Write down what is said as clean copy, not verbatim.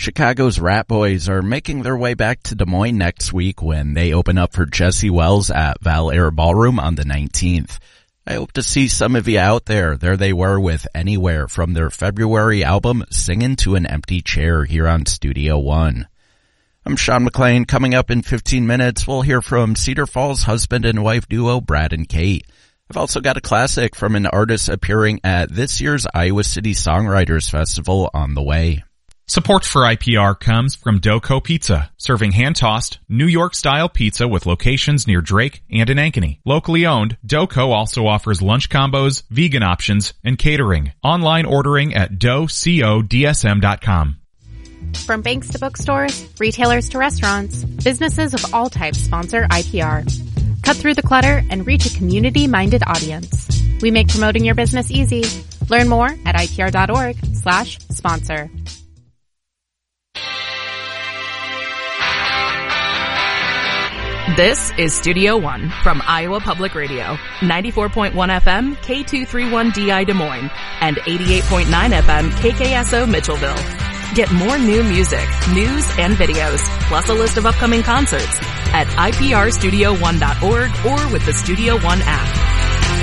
Chicago's Rat Boys are making their way back to Des Moines next week when they open up for Jesse Wells at Val Air Ballroom on the 19th. I hope to see some of you out there. There they were with Anywhere from their February album, Singin' to an Empty Chair, here on Studio One. I'm Sean McLean. Coming up in 15 minutes, we'll hear from Cedar Falls husband and wife duo Brad and Kate. I've also got a classic from an artist appearing at this year's Iowa City Songwriters Festival on the way. Support for IPR comes from Doco Pizza, serving hand-tossed, New York-style pizza with locations near Drake and in Ankeny. Locally owned, Doco also offers lunch combos, vegan options, and catering. Online ordering at docodsm.com. From banks to bookstores, retailers to restaurants, businesses of all types sponsor IPR. Cut through the clutter and reach a community-minded audience. We make promoting your business easy. Learn more at ipr.org/sponsor. This is Studio One from Iowa Public Radio, 94.1 FM, K231DI Des Moines, and 88.9 FM, KKSO Mitchellville. Get more new music, news, and videos, plus a list of upcoming concerts at iprstudio1.org or with the Studio One app.